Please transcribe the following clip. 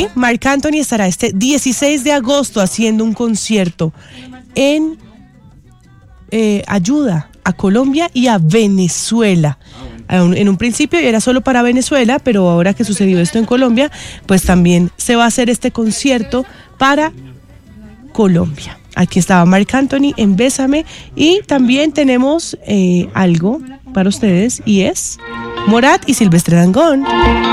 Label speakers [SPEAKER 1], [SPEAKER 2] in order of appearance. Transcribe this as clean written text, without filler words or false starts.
[SPEAKER 1] Sí, Marc Anthony estará este 16 de agosto haciendo un concierto en ayuda a Colombia y a Venezuela. En un principio era solo para Venezuela, pero ahora que sucedió esto en Colombia, pues también se va a hacer este concierto para Colombia. Aquí estaba Marc Anthony en Bésame, y también tenemos algo para ustedes, y es Morat y Silvestre Dangond.